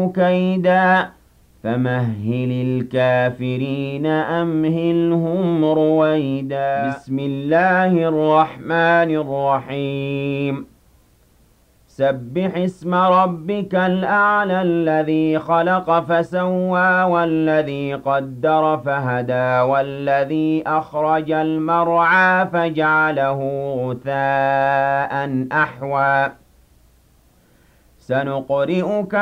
كَيْدًا فَمَهِّلِ الْكَافِرِينَ أَمْهِلْهُمْ رُوَيْدًا بسم الله الرحمن الرحيم سبح اسم ربك الأعلى الذي خلق فسوى والذي قدر فهدى والذي أخرج المرعى فجعله غثاء أحوى سنقرئك